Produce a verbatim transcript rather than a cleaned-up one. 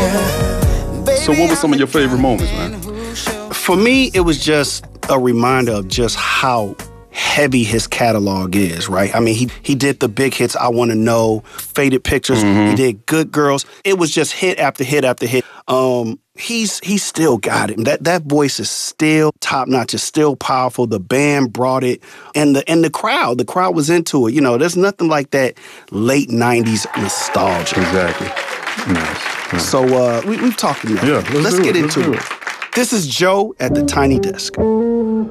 So what were some of your favorite moments, man? For me, it was just a reminder of just how heavy his catalog is, right? I mean, he he did the big hits, I Wanna Know, Faded Pictures. Mm-hmm. He did Good Girls. It was just hit after hit after hit. Um, he's he's still got it. That that voice is still top notch. It's still powerful. The band brought it, and the and the crowd, the crowd was into it. You know, there's nothing like that late nineties nostalgia. Exactly. Nice. Nice. So uh, we, we've talked enough. Yeah, let's, let's do get it. into let's it. This is Joe at the Tiny Desk.